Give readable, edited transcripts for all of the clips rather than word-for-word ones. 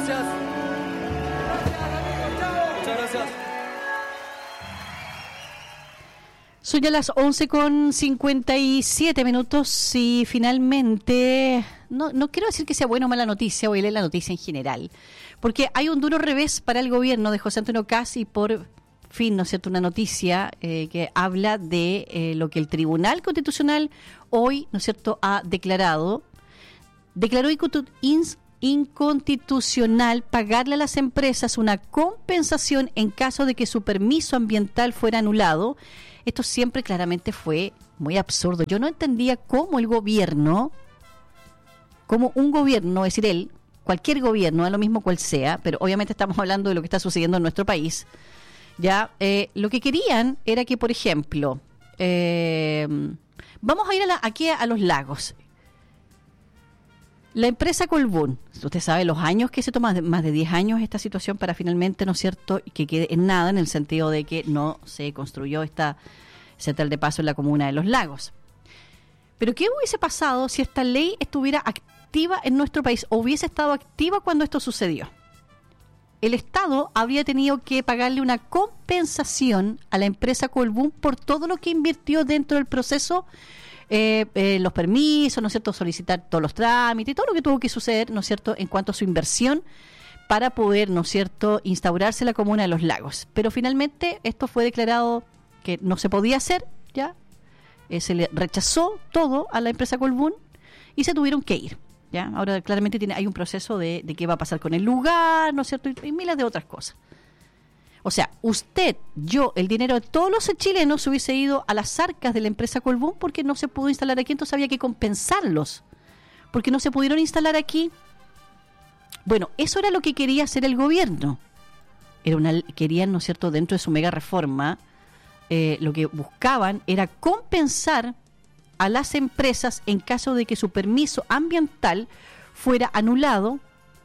gracias. Muchas gracias. Son ya las 11:57 y finalmente, no quiero decir que sea buena o mala noticia, voy a leer la noticia en general, porque hay un duro revés para el gobierno de José Antonio Kast y por fin, ¿no es cierto?, una noticia que habla de lo que el Tribunal Constitucional hoy, ¿no es cierto?, ha declaró inconstitucional pagarle a las empresas una compensación en caso de que su permiso ambiental fuera anulado. Esto siempre claramente fue muy absurdo. Yo no entendía cómo un gobierno, es decir, cualquier gobierno, da lo mismo cual sea, pero obviamente estamos hablando de lo que está sucediendo en nuestro país, ya lo que querían era que, por ejemplo, vamos a ir aquí a los lagos. La empresa Colbún, usted sabe los años que se toma, más de 10 años esta situación para finalmente, ¿no es cierto?, que quede en nada, en el sentido de que no se construyó esta central de paso en la comuna de Los Lagos. Pero ¿qué hubiese pasado si esta ley estuviera activa en nuestro país o hubiese estado activa cuando esto sucedió? El Estado habría tenido que pagarle una compensación a la empresa Colbún por todo lo que invirtió dentro del proceso, los permisos, ¿no es cierto?, solicitar todos los trámites, todo lo que tuvo que suceder, ¿no es cierto?, en cuanto a su inversión para poder, ¿no es cierto?, instaurarse la comuna de Los Lagos. Pero finalmente esto fue declarado que no se podía hacer, ya se le rechazó todo a la empresa Colbún y se tuvieron que ir. ¿Ya? Ahora claramente hay un proceso de qué va a pasar con el lugar, ¿no es cierto?, y miles de otras cosas. O sea, usted, yo, el dinero de todos los chilenos hubiese ido a las arcas de la empresa Colbún porque no se pudo instalar aquí, entonces había que compensarlos, porque no se pudieron instalar aquí. Bueno, eso era lo que quería hacer el gobierno. Querían, ¿no es cierto?, dentro de su mega reforma, lo que buscaban era compensar a las empresas en caso de que su permiso ambiental fuera anulado.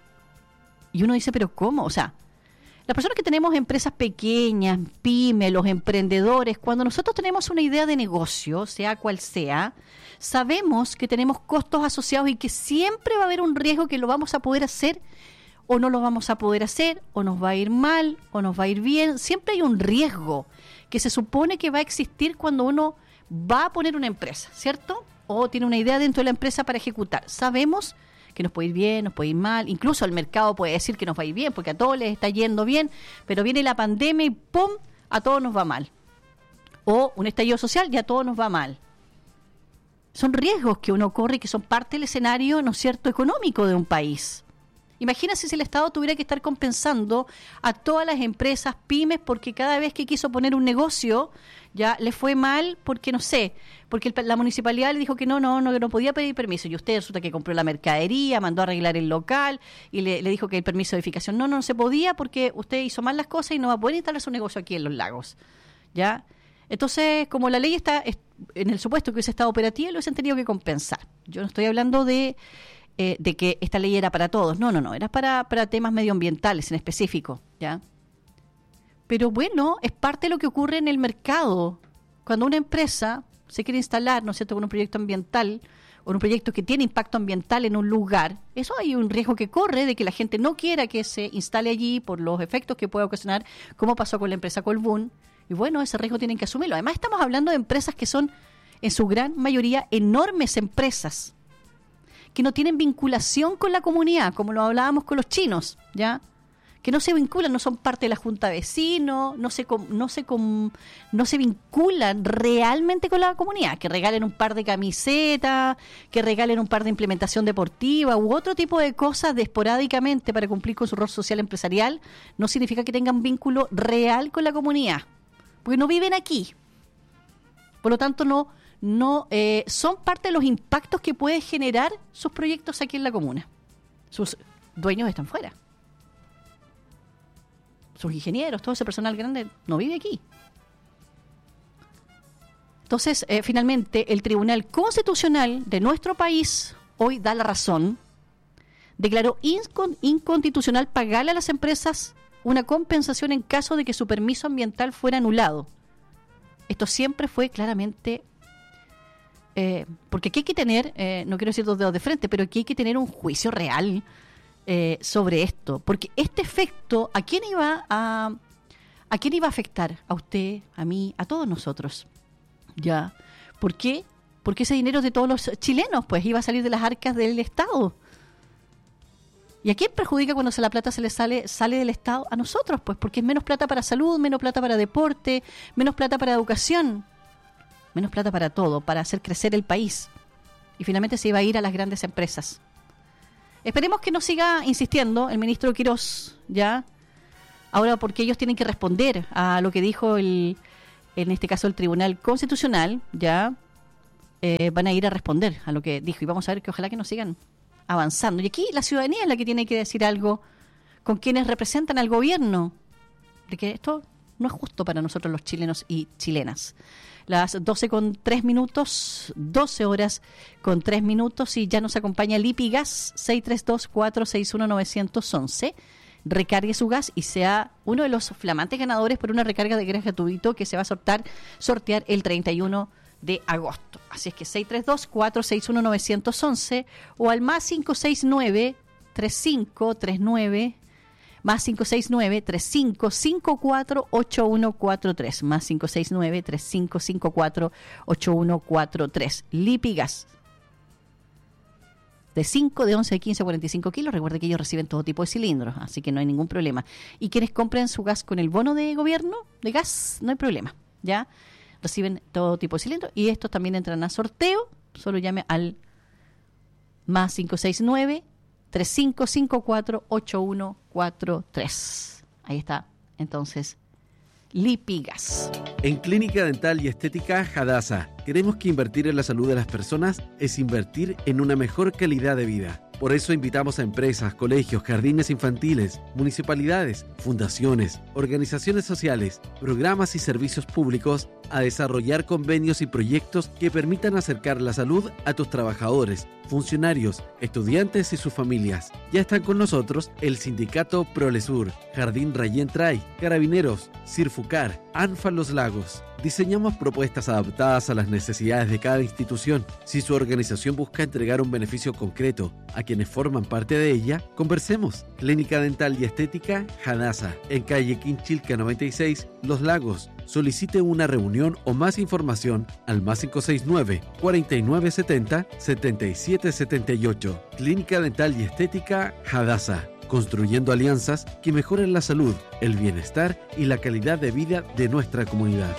Y uno dice, ¿pero cómo? O sea, las personas que tenemos empresas pequeñas, pymes, los emprendedores, cuando nosotros tenemos una idea de negocio, sea cual sea, sabemos que tenemos costos asociados y que siempre va a haber un riesgo que lo vamos a poder hacer o no lo vamos a poder hacer, o nos va a ir mal o nos va a ir bien. Siempre hay un riesgo que se supone que va a existir cuando uno va a poner una empresa, ¿cierto? O tiene una idea dentro de la empresa para ejecutar. Sabemos que nos puede ir bien, nos puede ir mal, incluso el mercado puede decir que nos va a ir bien, porque a todos les está yendo bien, pero viene la pandemia y ¡pum!, a todos nos va mal. O un estallido social y a todos nos va mal. Son riesgos que uno corre y que son parte del escenario, ¿no es cierto?, económico de un país. Imagínense si el Estado tuviera que estar compensando a todas las empresas, pymes, porque cada vez que quiso poner un negocio ya le fue mal porque, no sé, porque la municipalidad le dijo que no podía pedir permiso y usted resulta que compró la mercadería, mandó a arreglar el local y le dijo que el permiso de edificación no se podía porque usted hizo mal las cosas y no va a poder instalar su negocio aquí en Los Lagos, ¿ya? Entonces, como la ley está en el supuesto que hubiese estado operativa, lo hubiesen tenido que compensar. Yo no estoy hablando de que esta ley era para todos. No, era para temas medioambientales en específico, ¿ya? Pero bueno, es parte de lo que ocurre en el mercado. Cuando una empresa se quiere instalar, ¿no es cierto?, con un proyecto ambiental o un proyecto que tiene impacto ambiental en un lugar, eso hay un riesgo que corre de que la gente no quiera que se instale allí por los efectos que puede ocasionar, como pasó con la empresa Colbún. Y bueno, ese riesgo tienen que asumirlo. Además, estamos hablando de empresas que son, en su gran mayoría, enormes empresas, que no tienen vinculación con la comunidad, como lo hablábamos con los chinos, ¿ya? Que no se vinculan, no son parte de la junta de vecinos, no se vinculan realmente con la comunidad, que regalen un par de camisetas, que regalen un par de implementación deportiva u otro tipo de cosas esporádicamente para cumplir con su rol social empresarial, no significa que tengan vínculo real con la comunidad, porque no viven aquí. Por lo tanto, no son parte de los impactos que puede generar sus proyectos aquí en la comuna. Sus dueños están fuera. Sus ingenieros, todo ese personal grande no vive aquí. Entonces, finalmente, el Tribunal Constitucional de nuestro país hoy da la razón, declaró inconstitucional pagarle a las empresas una compensación en caso de que su permiso ambiental fuera anulado. Esto siempre fue claramente, porque aquí hay que tener, no quiero decir dos dedos de frente, pero aquí hay que tener un juicio real sobre esto, porque este efecto, ¿a quién iba a afectar? A usted, a mí, a todos nosotros. ¿Ya? ¿Por qué? Porque ese dinero es de todos los chilenos, pues iba a salir de las arcas del Estado. ¿Y a quién perjudica cuando la plata sale del Estado? A nosotros, pues, porque es menos plata para salud, menos plata para deporte, menos plata para educación, menos plata para todo, para hacer crecer el país. Y finalmente se iba a ir a las grandes empresas. Esperemos que no siga insistiendo el ministro Quirós, ¿ya? Ahora, porque ellos tienen que responder a lo que dijo en este caso el Tribunal Constitucional, ¿ya? Van a ir a responder a lo que dijo. Y vamos a ver que ojalá que nos sigan avanzando. Y aquí la ciudadanía es la que tiene que decir algo con quienes representan al gobierno, de que esto no es justo para nosotros los chilenos y chilenas. Las 12 horas con 3 minutos, y ya nos acompaña Lipi Gas, 632-461-911. Recargue su gas y sea uno de los flamantes ganadores por una recarga de gas gratuito que se va a sortear el 31 de agosto. Así es que 632-461-911 o al más 569-3539 más 569-3554-8143 más 569-3554-8143. Lipigas de 5, de 11, de 15 a 45 kilos. Recuerde que ellos reciben todo tipo de cilindros, así que no hay ningún problema. Y quienes compren su gas con el bono de gobierno de gas, no hay problema, ¿ya? Reciben todo tipo de cilindros y estos también entran a sorteo. Solo llame al más 569-3554-8143. Ahí está, entonces, Lipigas. En Clínica Dental y Estética Hadasa, queremos que invertir en la salud de las personas es invertir en una mejor calidad de vida. Por eso invitamos a empresas, colegios, jardines infantiles, municipalidades, fundaciones, organizaciones sociales, programas y servicios públicos a desarrollar convenios y proyectos que permitan acercar la salud a tus trabajadores, funcionarios, estudiantes y sus familias. Ya están con nosotros el Sindicato Prolesur, Jardín Rayén Tray, Carabineros, Cirfucar, ANFA Los Lagos. Diseñamos propuestas adaptadas a las necesidades de cada institución. Si su organización busca entregar un beneficio concreto a quienes forman parte de ella, conversemos. Clínica Dental y Estética Hadasa, en calle Quinchilca 96, Los Lagos. Solicite una reunión o más información al más 569-4970-7778. Clínica Dental y Estética Hadasa. Construyendo alianzas que mejoren la salud, el bienestar y la calidad de vida de nuestra comunidad.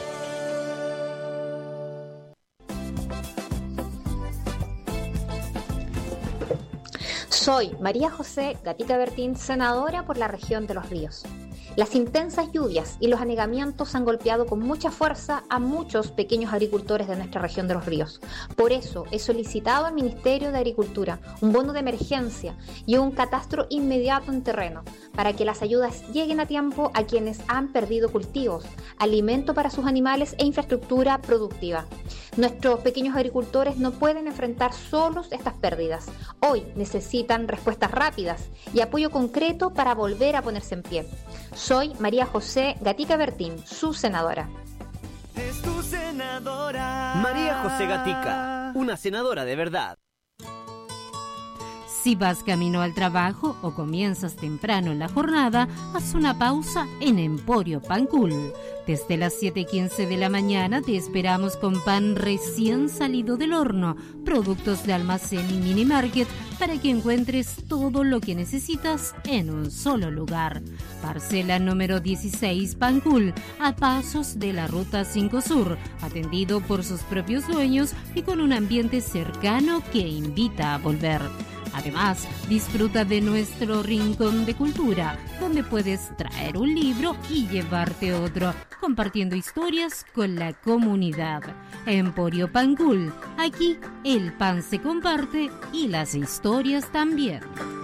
Soy María José Gatica Bertín, senadora por la región de Los Ríos. Las intensas lluvias y los anegamientos han golpeado con mucha fuerza a muchos pequeños agricultores de nuestra región de Los Ríos. Por eso he solicitado al Ministerio de Agricultura un bono de emergencia y un catastro inmediato en terreno para que las ayudas lleguen a tiempo a quienes han perdido cultivos, alimento para sus animales e infraestructura productiva. Nuestros pequeños agricultores no pueden enfrentar solos estas pérdidas. Hoy necesitan respuestas rápidas y apoyo concreto para volver a ponerse en pie. Soy María José Gatica Bertín, su senadora. Es tu senadora. María José Gatica, una senadora de verdad. Si vas camino al trabajo o comienzas temprano en la jornada, haz una pausa en Emporio Pancul. Desde las 7:15 de la mañana te esperamos con pan recién salido del horno, productos de almacén y mini market para que encuentres todo lo que necesitas en un solo lugar. Parcela número 16 Pancul, a pasos de la Ruta 5 Sur, atendido por sus propios dueños y con un ambiente cercano que invita a volver. Además, disfruta de nuestro rincón de cultura, donde puedes traer un libro y llevarte otro, compartiendo historias con la comunidad. Emporio Pancul, aquí el pan se comparte y las historias también.